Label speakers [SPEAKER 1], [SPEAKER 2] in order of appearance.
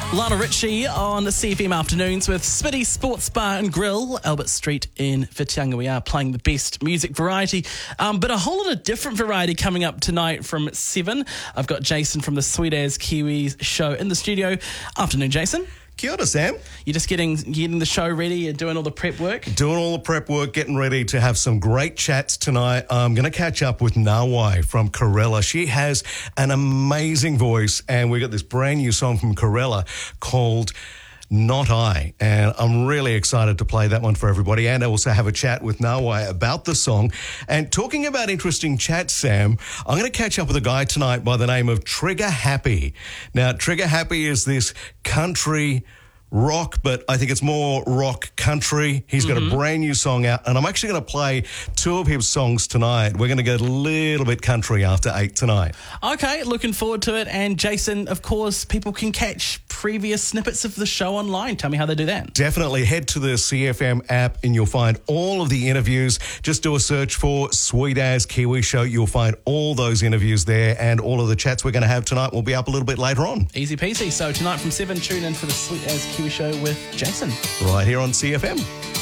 [SPEAKER 1] Lana Ritchie on CFM Afternoons with Smitty Sports Bar and Grill, Albert Street in Whitianga. We are playing the best music variety, but a whole lot of different variety coming up tonight from 7. I've got Jason from the Sweet As Kiwis show in the studio. Afternoon, Jason.
[SPEAKER 2] Kia ora, Sam.
[SPEAKER 1] You're just getting the show ready. You're doing all the prep work.
[SPEAKER 2] Doing all the prep work, getting ready to have some great chats tonight. I'm going to catch up with Nawai from Corella. She has an amazing voice, and we got this brand new song from Corella called Not I, and I'm really excited to play that one for everybody and also have a chat with Nawai about the song. And talking about interesting chats, Sam, I'm going to catch up with a guy tonight by the name of Trigger Happy. Now, Trigger Happy is this country rock, but I think it's more rock country. He's got a brand new song out, and I'm actually going to play 2 of his songs tonight. We're going to go a little bit country after 8 tonight.
[SPEAKER 1] Okay, looking forward to it. And Jason, of course, people can catch previous snippets of the show online. Tell me how they do that.
[SPEAKER 2] Definitely head to the CFM app and you'll find all of the interviews. Just do a search for Sweet As Kiwi Show. You'll find all those interviews there, and all of the chats we're going to have tonight will be up a little bit later on.
[SPEAKER 1] Easy peasy. So tonight from 7, tune in for the Sweet As Kiwi Show with Jason.
[SPEAKER 2] Right here on CFM.